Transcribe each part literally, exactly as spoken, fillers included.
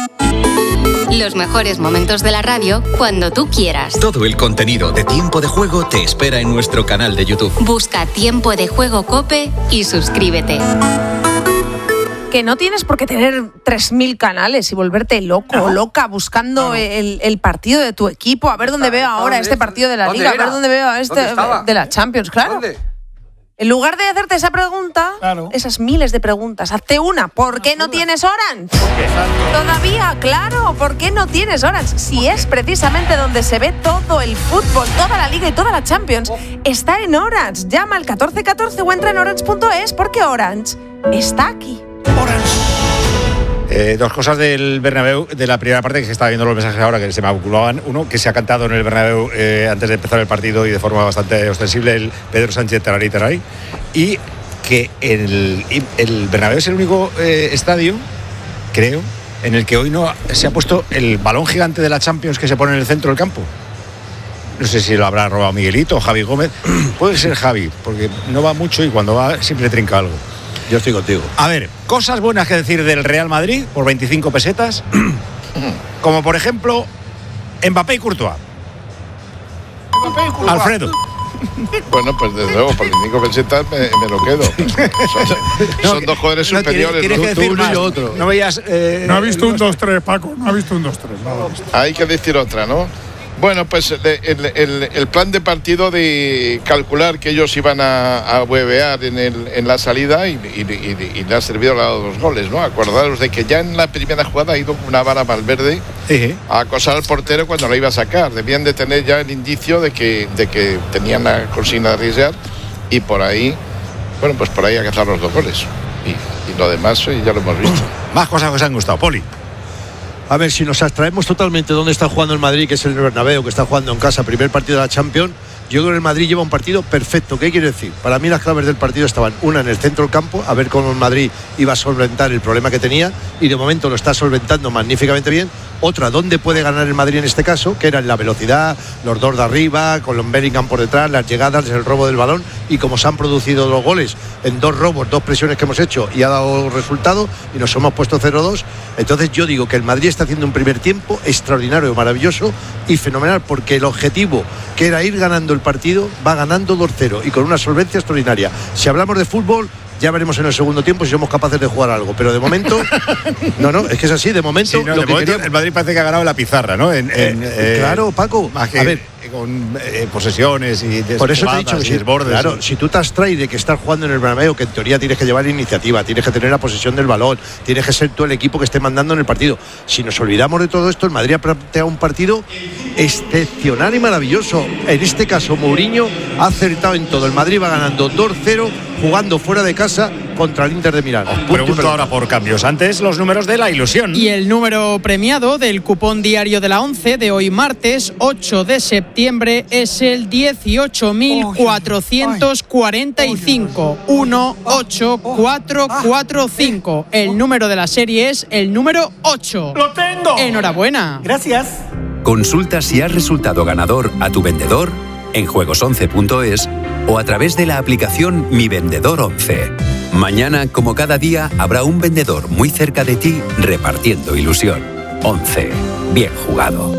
Los mejores momentos de la radio cuando tú quieras. Todo el contenido de Tiempo de Juego te espera en nuestro canal de YouTube. Busca Tiempo de Juego COPE y suscríbete. Que no tienes por qué tener tres mil canales y volverte loco o no. loca buscando no, no. El, el partido de tu equipo, a ver dónde veo ahora este partido de la Liga, a ver dónde veo a este de la Champions, claro. ¿Dónde? En lugar de hacerte esa pregunta, claro. esas miles de preguntas, hazte una. ¿Por qué no tienes Orange? Todavía, claro, ¿por qué no tienes Orange? Si es precisamente donde se ve todo el fútbol, toda la Liga y toda la Champions, está en Orange. Llama al catorce catorce o entra en orange punto es porque Orange está aquí. Orange. Eh, dos cosas del Bernabéu, de la primera parte, que se está viendo los mensajes ahora que se me acumulaban. Uno, que se ha cantado en el Bernabéu eh, antes de empezar el partido y de forma bastante ostensible el Pedro Sánchez Tararí Tararí. Y que el, el Bernabéu es el único eh, estadio, creo, en el que hoy no se ha puesto el balón gigante de la Champions que se pone en el centro del campo. No sé si lo habrá robado Miguelito o Javi Gómez. Puede ser Javi, porque no va mucho y cuando va siempre trinca algo. Yo estoy contigo. A ver, cosas buenas que decir del Real Madrid por veinticinco pesetas. Como por ejemplo, Mbappé y Courtois. Mbappé y Courtois. Alfredo. Bueno, pues desde luego, por veinticinco pesetas me, me lo quedo. Son, no, son dos jóvenes no, superiores. Tienes, tienes ¿no? que decir más. Otro. No veías. Eh, no ha visto un dos tres, Paco. No ha visto un dos tres. No, hay que decir otra, ¿no? Bueno, pues el, el, el plan de partido de calcular que ellos iban a, a huevear en, el, en la salida y, y, y, y le ha servido a los dos goles, ¿no? Acordaros de que ya en la primera jugada ha ido una vara a Valverde sí. a acosar al portero cuando lo iba a sacar. Debían de tener ya el indicio de que, de que tenían la consigna de arriesgar y por ahí, bueno, pues por ahí a cazar los dos goles. Y, y lo demás ya lo hemos visto. Más cosas que os han gustado, Poli. A ver, si nos abstraemos totalmente de dónde está jugando el Madrid, que es el Bernabéu, que está jugando en casa, primer partido de la Champions, yo creo que el Madrid lleva un partido perfecto. ¿Qué quiere decir? Para mí las claves del partido estaban, una en el centro del campo, a ver cómo el Madrid iba a solventar el problema que tenía, y de momento lo está solventando magníficamente bien. Otra, ¿dónde puede ganar el Madrid en este caso? Que era en la velocidad, los dos de arriba, con los Bellingham por detrás, las llegadas, el robo del balón, y como se han producido los goles en dos robos, dos presiones que hemos hecho y ha dado resultado y nos hemos puesto cero dos. Entonces yo digo que el Madrid está haciendo un primer tiempo extraordinario, maravilloso y fenomenal, porque el objetivo, que era ir ganando el partido, va ganando dos cero y con una solvencia extraordinaria. Si hablamos de fútbol, ya veremos en el segundo tiempo si somos capaces de jugar algo, pero de momento no, no, es que es así, de momento, sí, no, lo de que momento quería... el Madrid parece que ha ganado la pizarra, ¿no? En, en, eh, eh, claro, Paco, más que, a ver, con eh, posesiones y por eso te he dicho que si, desbordes, claro, y... si tú te abstraes de que estás jugando en el Bernabéu, que en teoría tienes que llevar iniciativa, tienes que tener la posesión del balón, tienes que ser tú el equipo que esté mandando en el partido. Si nos olvidamos de todo esto, el Madrid ha planteado un partido excepcional y maravilloso. En este caso, Mourinho ha acertado en todo. El Madrid va ganando dos cero, jugando fuera de casa contra el Inter de Milán. Os pregunto ahora por cambios. Antes, los números de la ilusión. Y el número premiado del cupón diario de la once de hoy martes ocho de septiembre es el dieciocho mil cuatrocientos cuarenta y cinco. uno ocho cuatro cuatro cinco. El número de la serie es el número ocho. ¡Lo tengo! Enhorabuena. Gracias. Consulta si has resultado ganador a tu vendedor en juegos once punto es o a través de la aplicación Mi Vendedor once. Mañana, como cada día, habrá un vendedor muy cerca de ti repartiendo ilusión. once. Bien jugado.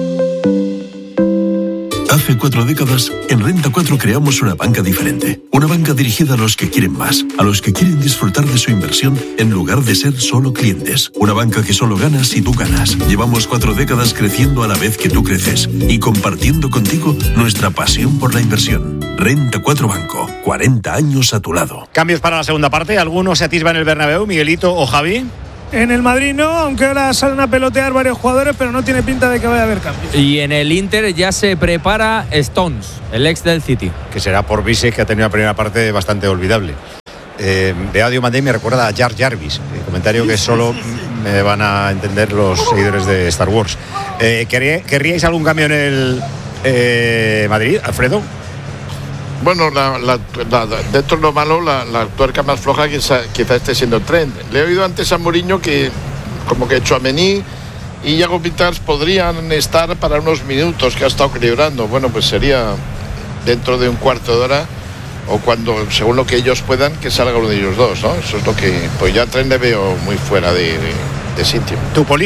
Hace cuatro décadas, en Renta cuatro creamos una banca diferente. Una banca dirigida a los que quieren más, a los que quieren disfrutar de su inversión en lugar de ser solo clientes. Una banca que solo gana si tú ganas. Llevamos cuatro décadas creciendo a la vez que tú creces y compartiendo contigo nuestra pasión por la inversión. Renta cuatro Banco, cuarenta años a tu lado. Cambios para la segunda parte. ¿Alguno se atisba en el Bernabéu, Miguelito o Javi? En el Madrid no, aunque ahora salen a pelotear varios jugadores, pero no tiene pinta de que vaya a haber cambios. Y en el Inter ya se prepara Stones, el ex del City. Que será por Vise, que ha tenido una primera parte bastante olvidable. Eh, Beadio Mandé me recuerda a Jar Jarvis, el comentario que solo me van a entender los seguidores de Star Wars. Eh, ¿Querríais algún cambio en el eh, Madrid, Alfredo? Bueno, la, la, la, dentro de lo malo, la, la tuerca más floja quizá, quizá esté siendo Trent. Le he oído antes a Mourinho que como que Tchouaméni y Iago Vitars podrían estar para unos minutos que ha estado equilibrando. Bueno, pues sería dentro de un cuarto de hora o cuando, según lo que ellos puedan, que salga uno de ellos dos, ¿no? Eso es lo que, pues ya Trent le veo muy fuera de, de, de sitio. ¿Tú, Poli?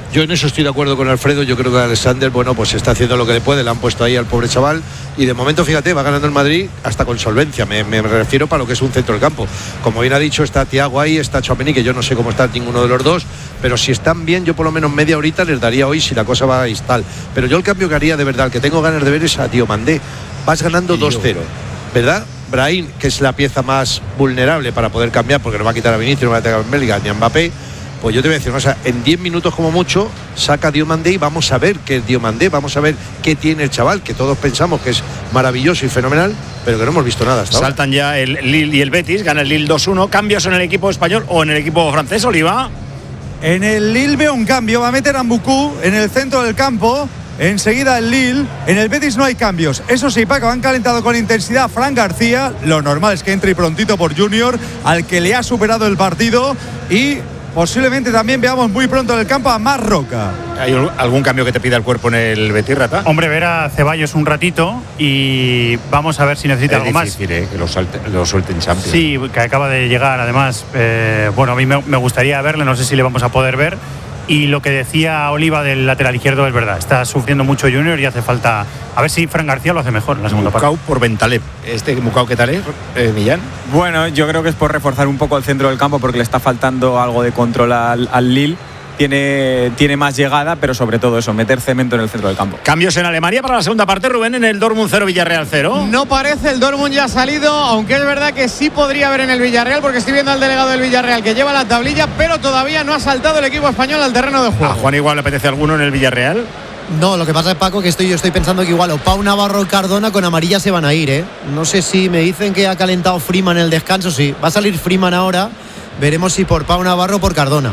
Yo en eso estoy de acuerdo con Alfredo. Yo creo que Alexander, bueno, pues está haciendo lo que le puede. Le han puesto ahí al pobre chaval. Y de momento, fíjate, va ganando el Madrid hasta con solvencia. Me, me refiero para lo que es un centro del campo. Como bien ha dicho, está Thiago ahí, está Tchouaméni, que yo no sé cómo está ninguno de los dos. Pero si están bien, yo por lo menos media horita les daría hoy si la cosa va a tal. Pero yo el cambio que haría de verdad, el que tengo ganas de ver es a Diomandé. Vas ganando dos cero, ¿verdad? Brahim, que es la pieza más vulnerable para poder cambiar, porque no va a quitar a Vinicius, no va a quitar a Bellingham ni a Mbappé. Pues yo te voy a decir, o sea, en diez minutos como mucho saca Diomandé y vamos a ver qué es Diomandé, vamos a ver qué tiene el chaval, que todos pensamos que es maravilloso y fenomenal, pero que no hemos visto nada hasta ahora. Saltan ya el Lille y el Betis, gana el Lille dos uno. ¿Cambios en el equipo español o en el equipo francés, Oliva? En el Lille veo un cambio, va a meter a Mbuku en el centro del campo. Enseguida el Lille. En el Betis no hay cambios. Eso sí, Paco, han calentado con intensidad a Fran García. Lo normal es que entre prontito por Junior, al que le ha superado el partido. Y posiblemente también veamos muy pronto en el campo a Marroca. ¿Hay algún cambio que te pida el cuerpo en el Betis, Rata? Hombre, ver a Ceballos un ratito y vamos a ver si necesita es algo difícil, más. Eh, que lo, salte, lo suelte en Champions. Sí, que acaba de llegar, además. Eh, bueno, a mí me, me gustaría verle, no sé si le vamos a poder ver. Y lo que decía Oliva del lateral izquierdo es verdad. Está sufriendo mucho Junior y hace falta. A ver si Fran García lo hace mejor en la segunda Mukau parte. por Bentaleb. ¿Este Mukau qué tal es, eh, Millán? Bueno, yo creo que es por reforzar un poco el centro del campo porque le está faltando algo de control al, al Lille. Tiene, tiene más llegada, pero sobre todo eso, meter cemento en el centro del campo. Cambios en Alemania para la segunda parte, Rubén, en el Dortmund cero, Villarreal cero. No parece, el Dortmund ya ha salido, aunque es verdad que sí podría haber en el Villarreal, porque estoy viendo al delegado del Villarreal que lleva la tablilla, pero todavía no ha saltado el equipo español al terreno de juego. ¿A Juan igual le apetece alguno en el Villarreal? No, lo que pasa es, Paco, que estoy, yo estoy pensando que igual o Pau Navarro o Cardona con amarilla se van a ir, ¿eh? No sé si me dicen que ha calentado Freeman en el descanso, sí. Va a salir Freeman ahora, veremos si por Pau Navarro o por Cardona.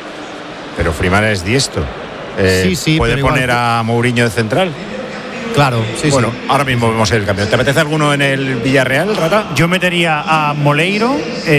Pero Freeman es diestro. Eh, sí, sí. ¿Puede poner igual a Mourinho de central? Claro, sí, bueno, sí. Ahora mismo vemos el cambio. ¿Te apetece alguno en el Villarreal, Rata? Yo metería a Moleiro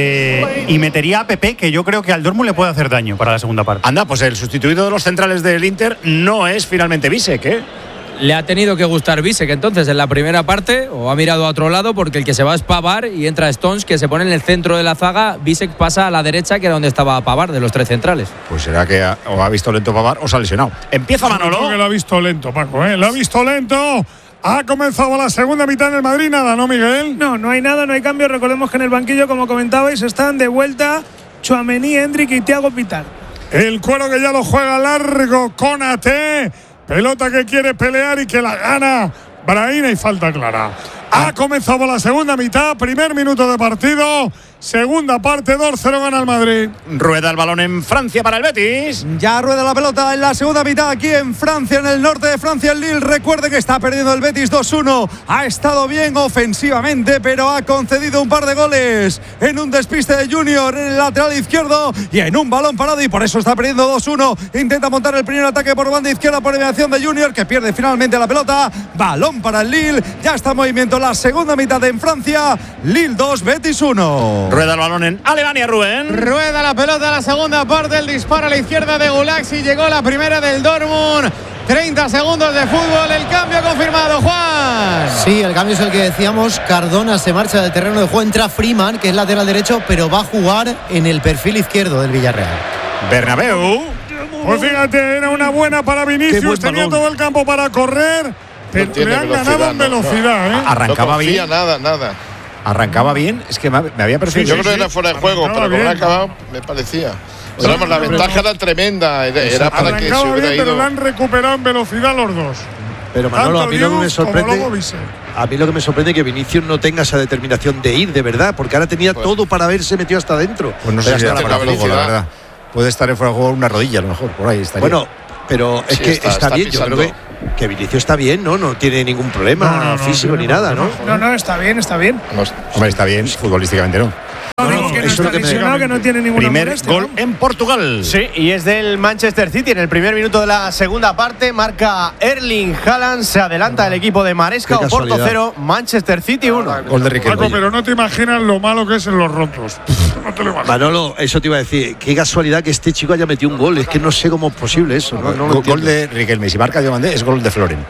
eh, y metería a Pepe, que yo creo que al Dortmund le puede hacer daño para la segunda parte. Anda, pues el sustituido de los centrales del Inter no es finalmente Bisek, ¿eh? Le ha tenido que gustar Bisek entonces en la primera parte, o ha mirado a otro lado, porque el que se va es Pavard y entra Stones, que se pone en el centro de la zaga. Bisek pasa a la derecha, que era donde estaba Pavard, de los tres centrales. Pues será que ha, o ha visto lento Pavard o se ha lesionado. Empieza Manolo. Creo que lo ha visto lento, Paco, ¿eh? Lo ha visto lento. Ha comenzado la segunda mitad en el Madrid, nada, ¿no, Miguel? No, no hay nada, no hay cambio. Recordemos que en el banquillo, como comentabais, están de vuelta Tchouaméni, Endrick y Thiago Pittar. El cuero que ya lo juega largo, Konaté. Pelota que quiere pelear y que la gana Brahim y falta clara. Ha comenzado la segunda mitad, primer minuto de partido, segunda parte, dos cero gana el Madrid. Rueda el balón en Francia para el Betis. Ya rueda la pelota en la segunda mitad aquí en Francia, en el norte de Francia, el Lille. Recuerde que está perdiendo el Betis dos uno. Ha estado bien ofensivamente, pero ha concedido un par de goles en un despiste de Junior en el lateral izquierdo y en un balón parado, y por eso está perdiendo dos uno. Intenta montar el primer ataque por banda izquierda por mediación de Junior, que pierde finalmente la pelota. Balón para el Lille. Ya está en movimiento la segunda mitad en Francia. Lille dos, Betis uno. Rueda el balón en Alemania, Rubén. Rueda la pelota la segunda parte, el disparo a la izquierda de Gulaxi, llegó la primera del Dortmund. treinta segundos de fútbol, el cambio confirmado, Juan. Sí, el cambio es el que decíamos. Cardona se marcha del terreno de juego, entra Freeman, que es lateral derecho, pero va a jugar en el perfil izquierdo del Villarreal. Bernabéu. Pues fíjate, era una buena para Vinicius, tenía todo el campo para correr, pero no le han velocidad, ganado en no, velocidad, no, ¿eh? Arrancaba no bien. Nada, nada. Arrancaba bien, es que me había parecido. Sí, yo creo que era fuera de juego, pero como ha acabado, me parecía. Pero vamos, la ventaja era tremenda, era, era para que se hubiera bien, ido. Pero la han recuperado en velocidad los dos. Pero Manolo, a mí lo que me sorprende, a mí lo que me sorprende es que Vinicius no tenga esa determinación de ir, de verdad, porque ahora tenía pues, todo para haberse metido hasta adentro. Pues no sé si era para juego, la verdad. Puede estar en fuera de juego una rodilla, a lo mejor, por ahí estaría. Bueno, pero es sí, que está, está, está bien, pisando. Yo creo que que Vinicius está bien, ¿no? No tiene ningún problema no, no, físico no, ni nada, ¿no? No, no, está bien, está bien. No, hombre, está bien, futbolísticamente no. No, no, que no está lesionado, que no tiene ninguna primer molestia, gol ¿no? en Portugal. Sí, y es del Manchester City. En el primer minuto de la segunda parte marca Erling Haaland, se adelanta el equipo de Maresca, Oporto cero, Manchester City uno. Gol de Riquelme. Paco, pero no te imaginas lo malo que es en los rotos. No te lo imaginas. Manolo, eso te iba a decir. Qué casualidad que este chico haya metido un gol. Es que no sé cómo es posible eso. No, no gol, gol de Riquelme. Si marca Diomandé, es gol de Floren.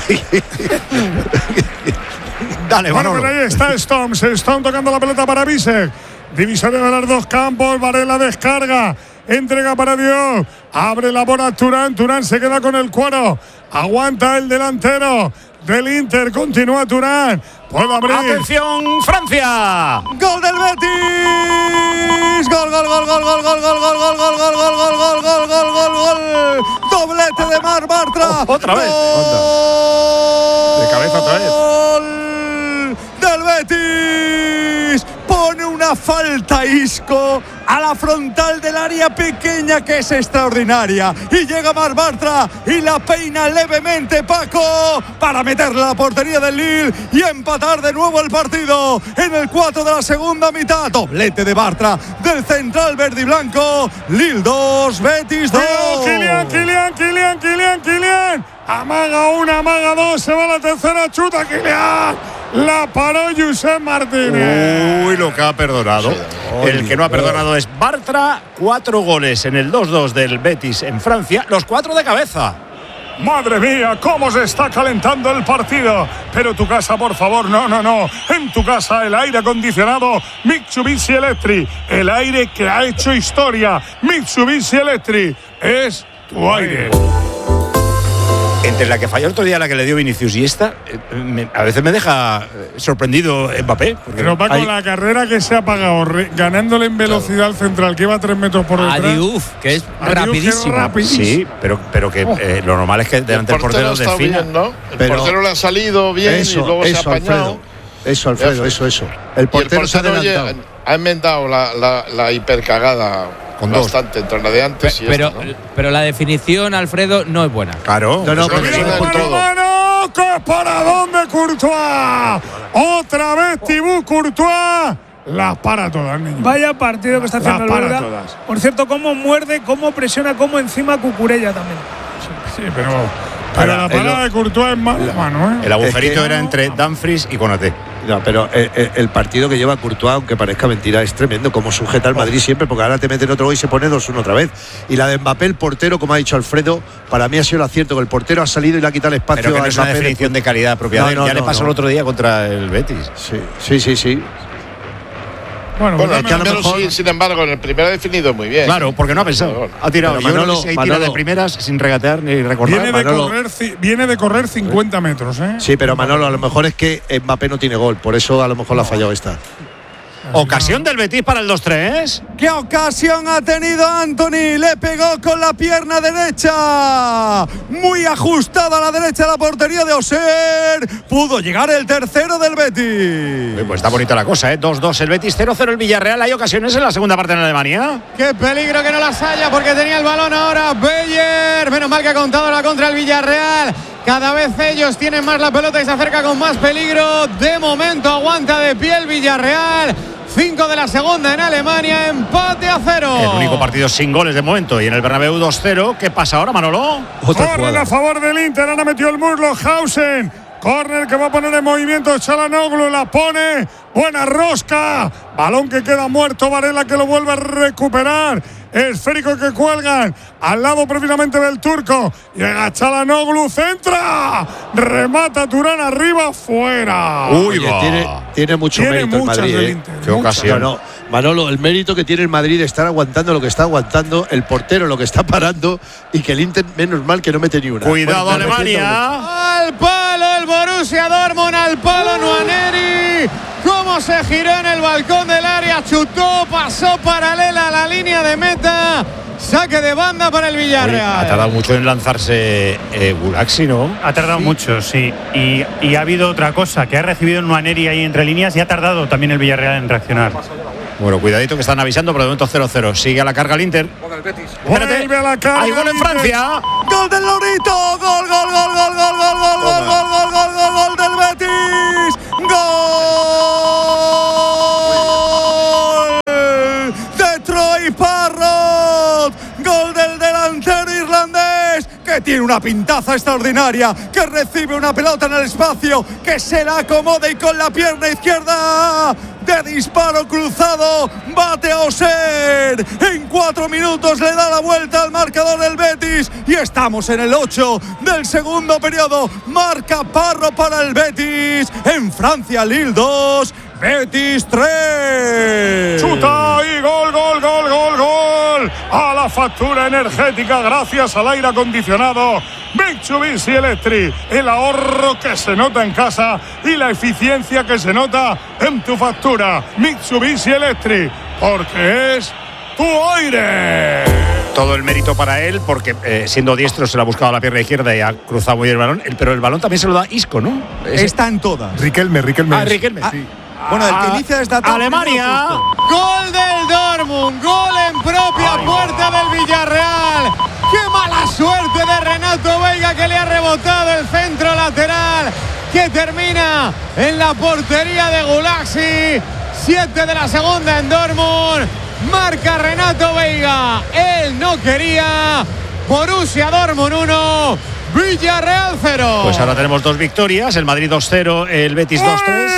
Dale, bueno, pero ahí está Stones. Stone tocando la pelota para Bisek. Divisoria de los dos campos. Varela descarga entrega para Dios, abre la bola Turán, Turán se queda con el cuero, aguanta el delantero del Inter, continúa Turán, puede abrir. ¡Atención, Francia! ¡Gol del Betis! ¡Gol, gol, gol, gol, gol, gol, gol, gol, gol, gol, gol, gol, gol, gol, gol, gol, gol, gol! ¡Doblete de Marc Bartra! ¡Otra vez! De cabeza otra vez. ¡Gol del Betis! Pone una falta Isco a la frontal del área pequeña, que es extraordinaria, y llega Marc Bartra y la peina levemente Paco para meterla a la portería del Lille y empatar de nuevo el partido en el cuatro de la segunda mitad. Doblete de Bartra del central verde y blanco. Lille dos, Betis dos. Kylian, Kylian, Kylian, Kylian, Kylian. Amaga una, amaga dos, se va la tercera, chuta Kylian. La paró Josep Martínez. Uy, lo que ha perdonado. El que no ha perdonado es Bartra. Cuatro goles en el dos dos del Betis en Francia, los cuatro de cabeza. Madre mía, cómo se está calentando el partido. Pero tu casa, por favor, no, no, no. En tu casa el aire acondicionado Mitsubishi Electric. El aire que ha hecho historia. Mitsubishi Electric es tu aire. Entre la que falló el otro día, la que le dio Vinicius y esta, eh, me, a veces me deja sorprendido Mbappé. Pero va con la carrera que se ha pagado, re, ganándole en velocidad al central, que iba a tres metros por detrás. A Diouf, que es A Diouf, rapidísimo. que es rapidísimo. Sí, pero, pero que eh, lo normal es que delante del portero está defina. bien, ¿no? El Pero portero le ha salido bien eso, y luego eso, se ha apañado. Alfredo. Eso, Alfredo, eso, eso. El portero, y el portero se ha adelantado. oye, ha enmendado la, la, la hipercagada Con bastante entre la de antes y Pero, esta, ¿no? pero la definición, Alfredo, no es buena. Claro. No, no, Pero pero mira, eso- mano, todo. ¡Mano! ¡Qué paradón de Courtois! Otra vez Thibaut Courtois. Las para todas, niño. Vaya partido que está haciendo el Las para belga. todas. Por cierto, cómo muerde, cómo presiona, cómo encima Cucurella también. Sí, pero, pero la el- parada de Courtois es mano, mano, ¿eh? El agujerito Es que- era entre Dumfries y Konaté. No, pero el, el- el partido que lleva Courtois, aunque parezca mentira, es tremendo. Como sujeta al Madrid siempre, porque ahora te meten otro gol y se pone dos uno otra vez. Y la de Mbappé, el portero, como ha dicho Alfredo, para mí ha sido el acierto, que el portero ha salido y le ha quitado el espacio Pero que no a es una Mbappé. definición de calidad propia No, de él. no, Ya le no, pasó no. el otro día contra el Betis. Sí, sí, sí, sí. Bueno, Bueno, pues el dame- primero sí, sin embargo, en el primero ha definido muy bien. Claro, porque no ha pensado. Ha tirado. Pero Yo creo Manolo- que si ahí tira Manolo- de primeras sin regatear ni recordar. viene, de Manolo- correr, ci- viene de correr cincuenta metros, ¿eh? Sí, pero Manolo, a lo mejor es que Mbappé no tiene gol, por eso a lo mejor la ha fallado esta. Ocasión del Betis para el dos tres. ¡Qué ocasión ha tenido Anthony! Le pegó con la pierna derecha. Muy ajustada a la derecha de la portería de Oser. Pudo llegar el tercero del Betis. Pues está bonita la cosa, ¿eh? dos dos el Betis, cero cero el Villarreal. ¿Hay ocasiones en la segunda parte en Alemania? Qué peligro que no las haya, porque tenía el balón ahora Beyer. Menos mal que ha contado la contra el Villarreal. Cada vez ellos tienen más la pelota y se acerca con más peligro. De momento aguanta de pie el Villarreal. cinco de la segunda en Alemania, empate a cero. El único partido sin goles de momento. Y en el Bernabéu dos cero. ¿Qué pasa ahora, Manolo? Corner a favor del Inter. Ahora metió el muslo Hausen. Corner que va a poner en movimiento Çalhanoğlu. La pone. Buena rosca. Balón que queda muerto. Varela que lo vuelve a recuperar. Esférico que cuelgan. Al lado precisamente del turco. Llega Çalhanoğlu. Centra. Remata Turán arriba. Fuera. Uy, Oye, va. tiene, tiene mucho Tiene mérito el muchas Madrid. del ¿eh? Inter, Qué muchas. ocasión. No, no, Manolo, el mérito que tiene el Madrid de estar aguantando lo que está aguantando, el portero lo que está parando, y que el Inter, menos mal que no mete ni una. Cuidado, Bueno, me arrepiento Alemania. Al palo el Borussia Dortmund, al palo Nwaneri. Cómo se giró en el balcón del área, chutó, pasó paralela a la línea de meta. Saque de banda para el Oye, Villarreal. ha tardado mucho en lanzarse eh, Gulaxi, ¿no? Ha tardado mucho, sí. Y, y ha habido otra cosa, que ha recibido un Nwaneri ahí entre líneas y ha tardado también el Villarreal en reaccionar. Bueno, cuidadito que están avisando, pero de momento cero cero. Sigue a la carga el Inter. Vuelve a la carga. Hay gol en Inter. Francia. ¡Gol del Lorito! ¡Gol, gol, gol, gol, gol, gol, gol, gol, gol, gol, gol, gol, gol del Betis! ¡Gol de Troy Parrott! ¡Gol del delantero irlandés! Que tiene una pintaza extraordinaria, que recibe una pelota en el espacio, que se la acomoda y con la pierna izquierda de disparo cruzado bate a Oser. En cuatro minutos le da la vuelta al marcador del Betis y estamos en el ocho del segundo periodo. Marca Parro para el Betis. En Francia, Lille dos, Betis tres. Chuta y gol, gol, gol, gol, gol. A la factura energética gracias al aire acondicionado Mitsubishi Electric. El ahorro que se nota en casa y la eficiencia que se nota en tu factura. Mitsubishi Electric, porque es tu aire. Todo el mérito para él, porque eh, siendo diestro se lo ha buscado a la pierna izquierda y ha cruzado muy bien el balón. El, pero el balón también se lo da Isco, ¿no? Ese. Está en todas. Riquelme, Riquelme. Ah, Riquelme, ah, sí. Bueno, el que inicia esta tarde. Alemania. Gol del Dortmund. Gol en propia Ay, puerta del Villarreal. ¡Qué mala suerte de Renato Veiga, que le ha rebotado el centro lateral, que termina en la portería de Gulaxi! Siete de la segunda en Dortmund. Marca Renato Veiga. Él no quería. Borussia Dortmund uno, Villarreal cero. Pues ahora tenemos dos victorias. El Madrid dos cero, el Betis dos tres.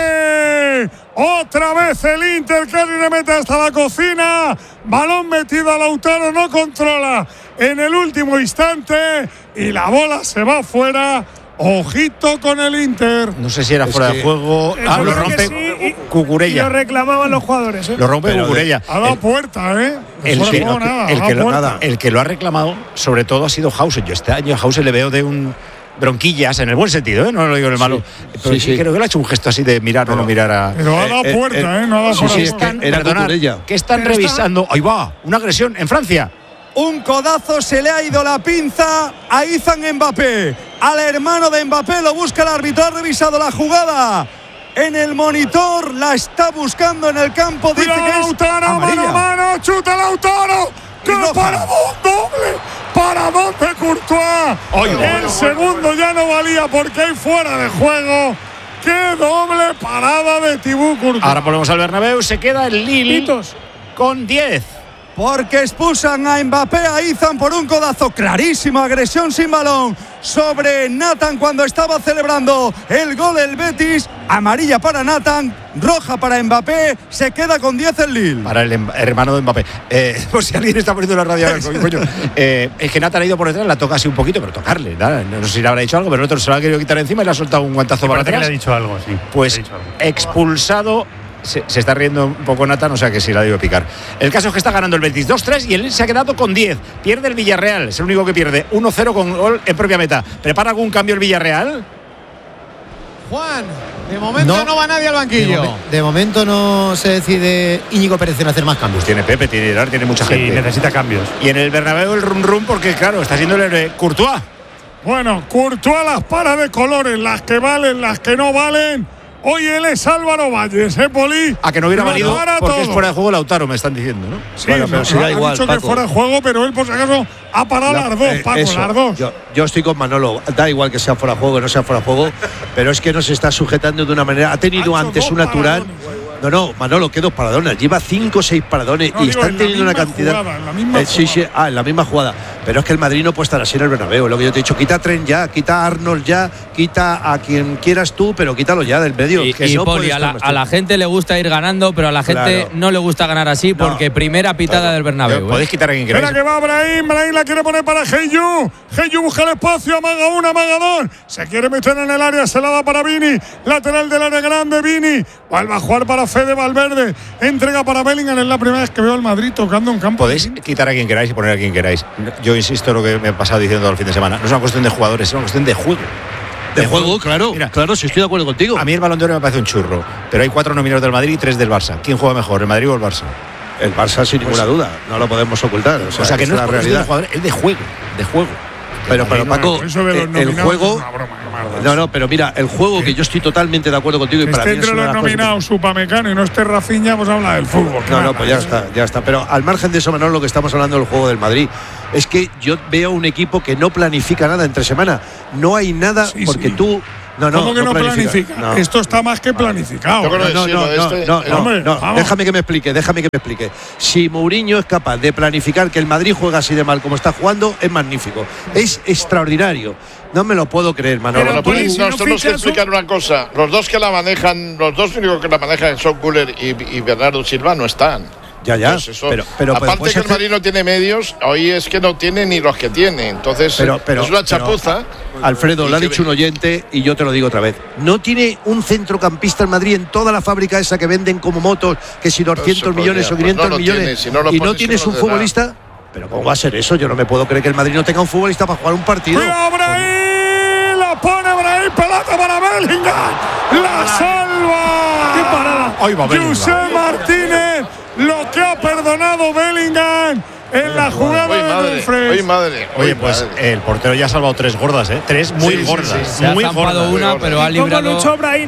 Otra vez el Inter, que le mete hasta la cocina. Balón metido a Lautaro, no controla en el último instante y la bola se va fuera. Ojito con el Inter. No sé si era es fuera de juego. Eh, ah, lo rompe sí, Cucurella. Y lo reclamaban los jugadores. ¿eh? Lo rompe Cucurella. Ha dado puerta, ¿eh? El, el, que, juego, nada, el, que lo, puerta. el que lo ha reclamado, sobre todo, ha sido Hausen. Yo este año a Hausen le veo de un bronquillas, en el buen sentido, ¿eh? No lo digo en el malo. Sí, pero sí, sí, creo que le ha hecho un gesto así de mirar o no mirar a. Pero ha dado eh, puerta, ¿eh? ¿eh? No ha dado sí, sí, están, perdonad, que están pero revisando. Está... Ahí va, una agresión en Francia. Un codazo, se le ha ido la pinza a Izan Mbappé. Al hermano de Mbappé lo busca el árbitro. Ha revisado la jugada en el monitor. La está buscando en el campo. Dice Mira, que Lautaro, es amarilla. mano a mano, chuta Lautaro. ¡Qué paradón doble! ¡Paradón de Courtois! Oye, el segundo ya no valía porque hay fuera de juego. ¡Qué doble parada de Thibaut Courtois! Ahora volvemos al Bernabéu. Se queda el Lille Pitos. con diez. Porque expulsan a Mbappé, a Izan por un codazo. Clarísima agresión sin balón sobre Nathan cuando estaba celebrando el gol el Betis. Amarilla para Nathan, roja para Mbappé. Se queda con diez el Lille. Para el hermano de Mbappé. Eh, por si alguien está poniendo la radio ahora, coño. Eh, es que Nathan ha ido por detrás, la toca así un poquito, pero tocarle. ¿no? No sé si le habrá dicho algo, pero el otro se lo ha querido quitar encima y le ha soltado un guantazo para atrás. Que le ha dicho algo, sí. Pues algo. expulsado. Se, se está riendo un poco Nathan, o sea que sí la debe picar. El caso es que está ganando el Betis dos tres y él se ha quedado con diez. Pierde el Villarreal, es el único que pierde. uno cero con gol en propia meta. ¿Prepara algún cambio el Villarreal? Juan, de momento no, no va nadie al banquillo. De, mo de momento no se decide Íñigo Pérez en hacer más cambios. Pues tiene Pepe, tiene Gerard, tiene mucha sí, gente. necesita cambios. Y en el Bernabéu el rum rum porque claro, está siendo el héroe Courtois. Bueno, Courtois las para de colores, las que valen, las que no valen. Hoy él es Álvaro Valles, ¿eh, Poli? A que no hubiera no valido porque todo. Es fuera de juego Lautaro, me están diciendo, ¿no? Sí, bueno, pero no, si da igual, dicho Paco. Que fuera de juego, pero él por si acaso ha parado la, las dos, eh, Paco, eso, las dos. Yo, yo estoy con Manolo, da igual que sea fuera de juego, que no sea fuera de juego, pero es que no se está sujetando de una manera. Ha tenido ha antes una Turán. No, no, Manolo, que dos paradones. Lleva cinco o seis paradones no, y digo, están teniendo una cantidad. Jugada, en la misma eh, sí, sí, ah, en la misma jugada. Pero es que el Madrid no puede estar así en el Bernabéu. Lo que yo te he dicho, quita a Trent ya, quita a Arnold ya, quita a quien quieras tú, pero quítalo ya del medio. Y, que y no Poli, a, la, a la gente le gusta ir ganando, pero a la gente claro. no le gusta ganar así porque no, primera pitada claro. del Bernabéu. Podéis quitar a quien queráis. Espera que va Brahim, Brahim la quiere poner para Heyu. Heyu busca el espacio, amaga una, amaga dos. Se quiere meter en el área, se la da para Vini. Lateral del área grande, Vini. Vuelve a jugar para Fede Valverde. Entrega para Bellingham. Es la primera vez que veo al Madrid tocando un campo. Podéis quitar a quien queráis y poner a quien queráis. Yo insisto en lo que me he pasado diciendo todo el fin de semana. No es una cuestión de jugadores, es una cuestión de juego. De, de juego, juego, claro. Mira, claro, si estoy de acuerdo contigo. A mí el Balón de Oro me parece un churro. Pero hay cuatro nominados del Madrid y tres del Barça. ¿Quién juega mejor, el Madrid o el Barça? El Barça, sin pues, ninguna duda. No lo podemos ocultar. O sea, o sea que es no la es realidad. De jugador, es de juego. De juego. Pero, pero Paco, el, el juego. No, no, pero mira, el juego que yo estoy totalmente de acuerdo contigo y para mí es entre los nominados Upamecano y no esté Rafinha, pues habla del fútbol. No, no, pues ya está, ya está. Pero al margen de eso, Manolo, lo que estamos hablando del juego del Madrid es que yo veo un equipo que no planifica nada entre semana. No hay nada sí, porque sí. tú. No, no, ¿Cómo que no, no planifica? planifica? No. Esto está más que planificado. No, no, no, no, este, no, no, hombre, no. Déjame que me explique, déjame que me explique. Si Mourinho es capaz de planificar que el Madrid juega así de mal como está jugando, es magnífico. Es extraordinario. No me lo puedo creer, Manolo. Bueno, pues si nos no tenemos que explicar una cosa. Los dos que la manejan, los dos únicos que la manejan son Güler y, y Bernardo Silva no están. Ya, ya. Pues eso, pero, pero, aparte pero que el Madrid no tiene medios, hoy es que no tiene ni los que tiene. Entonces, pero, pero, es una chapuza. Pero, Alfredo, lo ha dicho un oyente y yo te lo digo otra vez. No tiene un centrocampista el Madrid en toda la fábrica esa que venden como motos, que si doscientos pues millones podría, o quinientos pues no millones, tiene, si no y pones, no tienes no un te futbolista. Da. Pero ¿cómo va a ser eso? Yo no me puedo creer que el Madrid no tenga un futbolista para jugar un partido. ¡Cuidado, Brahim! ¡La pone Brahim! ¡Pelota para Bellingham! ¡La salva! ¡Qué parada! Ahí va José Martínez, lo que ha perdonado Bellingham en la jugada oye, de madre, Dumfries. Oye, madre. Oye, pues madre. el portero ya ha salvado tres gordas, ¿eh? Tres muy Sí, sí, gordas. sí, sí. Se muy ha zampado gordas. una, pero ha librado. ¿Cómo luchó Brahim?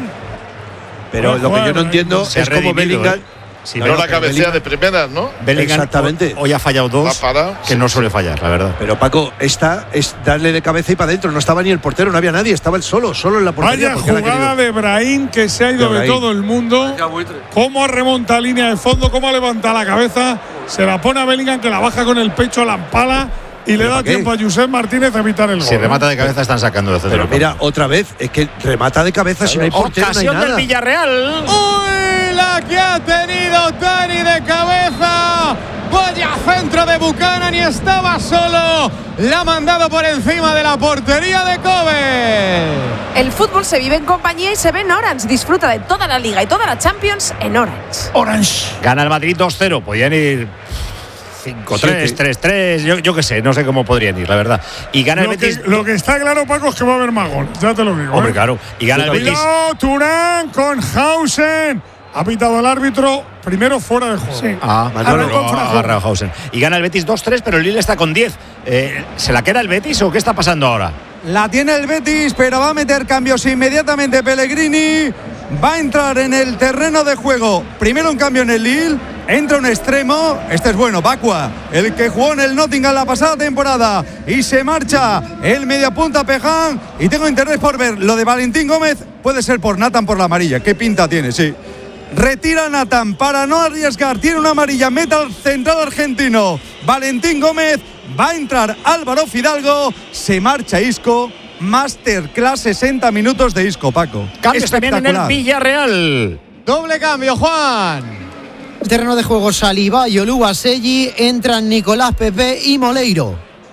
Pero lo que yo no entiendo Se ha es cómo redimido, Bellingham. ¿eh? Sí, no pero la cabecea de primeras, ¿no? Bellingham Exactamente. Hoy ha fallado dos, que no suele fallar, la verdad. Pero Paco, esta es darle de cabeza y para adentro. No estaba ni el portero, no había nadie, estaba él solo, solo en la portería. Vaya jugada de Brahim que se ha ido de, de todo el mundo. Cómo remonta línea de fondo, cómo levanta la cabeza, se la pone a Bellingham que la baja con el pecho, la empala y le da tiempo a Josep Martínez a evitar el gol. Si remata de cabeza están sacando de centro. Pero mira, otra vez, es que remata de cabeza si no hay portero, no hay nada. Ocasión del Villarreal. ¡Uy! La que ha tenido Dani de cabeza. Vaya centro de Buchanan y estaba solo. La ha mandado por encima de la portería de Kobe. El fútbol se vive en compañía y se ve en Orange. Disfruta de toda la Liga y toda la Champions en Orange. Orange. Gana el Madrid dos cero. Podían ir cinco tres, tres tres. Yo, yo qué sé, no sé cómo podrían ir, la verdad. Y gana lo el Betis. Que, lo que está claro, Paco, es que va a haber más goles. Ya te lo digo. Hombre, ¿eh? claro. Y gana el Betis. Cuidado, Turán con Hausen. Ha pitado el árbitro primero fuera de juego. Sí. Ah, Manuel no, no, agarrado Hausen. Y gana el Betis dos tres, pero el Lille está con diez. Eh, ¿Se la queda el Betis o qué está pasando ahora? La tiene el Betis, pero va a meter cambios inmediatamente Pellegrini. Va a entrar en el terreno de juego. Primero un cambio en el Lille. Entra un extremo. Este es bueno, Bakua, el que jugó en el Nottingham la pasada temporada. Y se marcha el mediapunta Peján. Y tengo interés por ver lo de Valentín Gómez. Puede ser por Nathan por la amarilla. ¿Qué pinta tiene? Sí. Retira Nathan para no arriesgar. Tiene una amarilla. Meta al central argentino Valentín Gómez. Va a entrar Álvaro Fidalgo. Se marcha Isco. Masterclass sesenta minutos de Isco, Paco. Cambios también en el Villarreal. Doble cambio, Juan. El terreno de juego Saliba y Oluwaseyi. Entran Nicolás Pepe y Moleiro.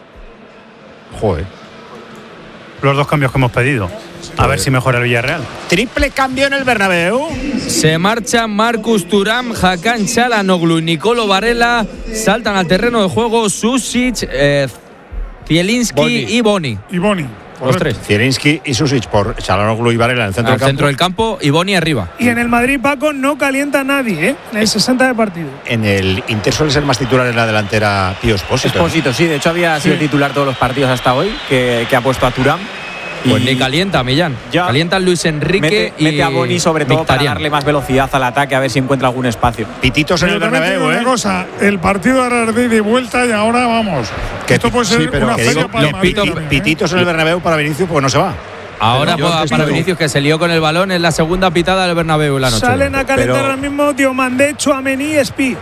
Joder. Los dos cambios que hemos pedido. A ver si mejora el Villarreal. Triple cambio en el Bernabéu. Se marchan Marcus Thuram, Hakan Çalhanoğlu y Nicolo Varela. Saltan al terreno de juego Susic, eh, Zielinski Boni. y Boni. Y Boni. Los tres. Zielinski y Susic por Çalhanoğlu y Varela en el centro, al del, centro campo. del campo y Boni arriba. Y en el Madrid, Paco, no calienta nadie, ¿eh? En el sesenta de partido. En el Inter suele ser más titular en la delantera Pío Expósito. Expósito, sí. De hecho, había sido sí. titular todos los partidos hasta hoy, que, que ha puesto a Thuram. Pues ni calienta, Millán. Ya. Calienta Luis Enrique mete, y mete a Boni sobre todo Mkhitaryan. para darle más velocidad al ataque, a ver si encuentra algún espacio. Pititos en el Bernabéu, ¿eh? Una cosa, el partido era de ida y vuelta y ahora vamos. Que esto puede ser sí, pero una feria digo, para los pito, pititos en el Bernabéu para Vinicius porque no se va. Ahora para, para Vinicius, que se lió con el balón en la segunda pitada del Bernabéu la noche. Salen a calentar pero... ahora mismo Diomandé, Tchouaméni y Espi.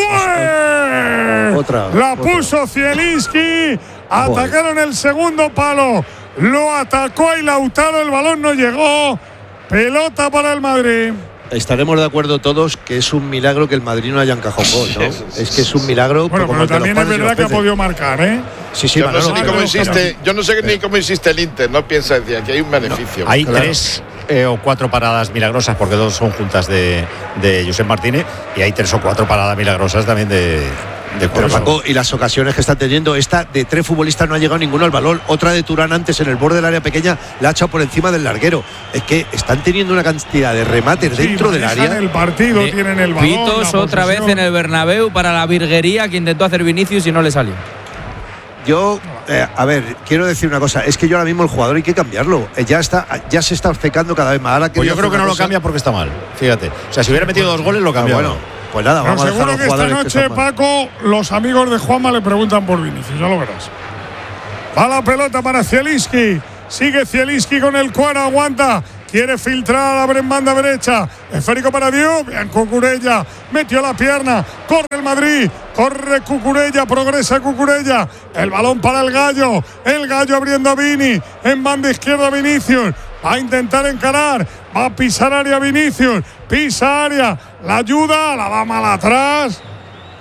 Otra. La otra. puso Zielinski. Atacaron el segundo palo. Lo atacó y Lautaro, el balón no llegó. Pelota para el Madrid. Estaremos de acuerdo todos que es un milagro que el Madrid no haya encajado gol, ¿no? Es que es un milagro. Bueno, pero también es verdad que ha podido marcar, ¿eh? Sí, sí, yo, no sé ni cómo claro, insiste, yo no sé ni cómo insiste el Inter, no piensa decir que hay un beneficio. No, hay claro. tres eh, o cuatro paradas milagrosas, porque dos son juntas de, de Josep Martínez, y hay tres o cuatro paradas milagrosas también de. De Pero Paco, y las ocasiones que está teniendo, esta de tres futbolistas no ha llegado ninguno al balón, otra de Turán antes en el borde del área pequeña la ha echado por encima del larguero. Es que están teniendo una cantidad de remates sí, dentro del área. El partido de, tienen el balón. Pitos otra vez en el Bernabéu para la virguería que intentó hacer Vinicius y no le salió. Yo, eh, a ver, quiero decir una cosa, es que yo ahora mismo el jugador hay que cambiarlo. Eh, ya está, ya se está obcecando cada vez más. Ahora pues yo creo que no cosa... lo cambia porque está mal. Fíjate. O sea, si hubiera metido dos goles lo cambia. Ah, bueno. Pues nada, vamos Pero a dejar a los seguro que jugadores esta noche, que Paco, los amigos de Juanma le preguntan por Vinicius, ya lo verás. Va la pelota para Zielinski. Sigue Zielinski con el cuero, aguanta. Quiere filtrar, abre en banda derecha. Esférico para Diop. Bien, Cucurella. Metió la pierna. Corre el Madrid. Corre Cucurella. Progresa Cucurella. El balón para el Gallo. El Gallo abriendo a Vini. En banda izquierda Vinicius. Va a intentar encarar. Va a pisar área Vinicius. Pisa área. La ayuda. La da mal atrás.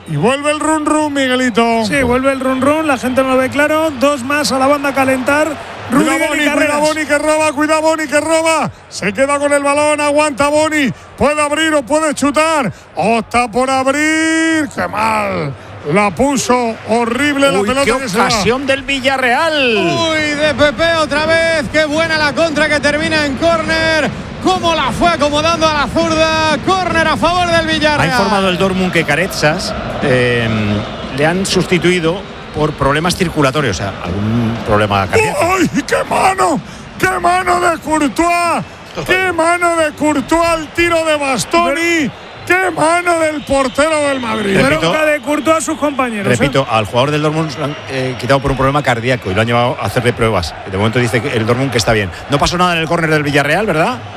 Y vuelve el run run, Miguelito. Sí, vuelve el run run, la gente no lo ve claro. Dos más a la banda a calentar. Cuidado Boni, cuidado Boni que roba, cuidado Boni que roba. Se queda con el balón, aguanta Boni. Puede abrir o puede chutar. Opta por abrir. ¡Qué mal! La puso horrible. Uy, la pelota. ¡Qué que se va. ocasión del Villarreal! Uy, de Pepe otra vez. Qué buena la contra que termina en córner. Cómo la fue acomodando a la zurda. Córner a favor del Villarreal. Ha informado el Dortmund que Carezas eh, le han sustituido por problemas circulatorios, o sea, algún problema cardíaco. ¡Ay, qué mano! ¡Qué mano de Courtois! ¡Qué mano de Courtois al tiro de Bastoni! ¡Qué mano del portero del Madrid! Bronca de Courtois a sus compañeros. Repito, ¿eh? al jugador del Dortmund lo han eh, quitado por un problema cardíaco y lo han llevado a hacerle pruebas. De momento dice que el Dortmund que está bien. No pasó nada en el córner del Villarreal, ¿verdad?